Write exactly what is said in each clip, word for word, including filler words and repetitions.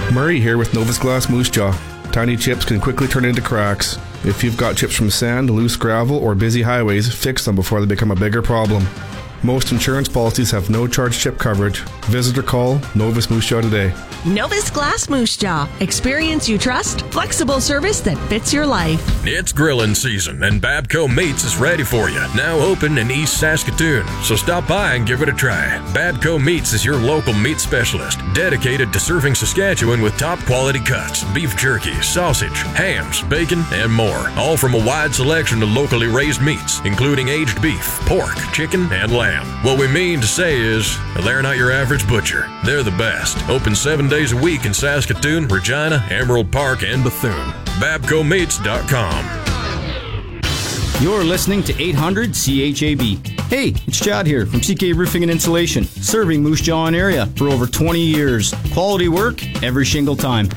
Murray here with Novus Glass Moose Jaw. Tiny chips can quickly turn into cracks. If you've got chips from sand, loose gravel, or busy highways, fix them before they become a bigger problem. Most insurance policies have no charge chip coverage. Visit or call Novus Moose Jaw today. Novus Glass Moose Jaw. Experience you trust, flexible service that fits your life. It's grilling season, and Babco Meats is ready for you. Now open in East Saskatoon, so stop by and give it a try. Babco Meats is your local meat specialist, dedicated to serving Saskatchewan with top quality cuts, beef jerky, sausage, hams, bacon, and more. All from a wide selection of locally raised meats, including aged beef, pork, chicken, and lamb. What we mean to say is, they're not your average butcher. They're the best. Open seven days a week in Saskatoon, Regina, Emerald Park, and Bethune. Babco Meats dot com. You're listening to eight hundred C H A B. Hey, it's Chad here from C K Roofing and Insulation, serving Moose Jaw and area for over twenty years. Quality work every shingle time.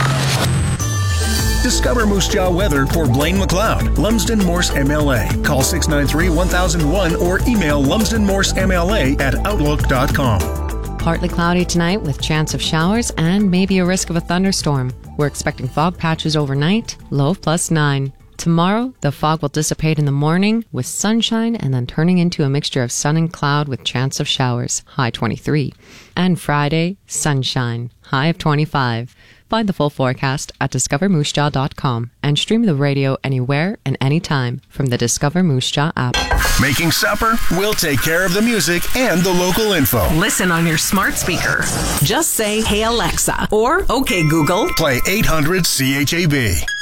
Discover Moose Jaw weather for Blaine McLeod, Lumsden Morse M L A. Call six nine three, one thousand one or email lumsden morse m l a at outlook dot com. Partly cloudy tonight with chance of showers and maybe a risk of a thunderstorm. We're expecting fog patches overnight, low plus nine. Tomorrow, the fog will dissipate in the morning with sunshine and then turning into a mixture of sun and cloud with chance of showers, high twenty-three. And Friday, sunshine, high of twenty-five. Find the full forecast at discover moose jaw dot com and stream the radio anywhere and anytime from the Discover Moose Jaw app. Making supper? We'll take care of the music and the local info. Listen on your smart speaker. Just say, "Hey Alexa," or "Okay Google." Play eight hundred C H A B.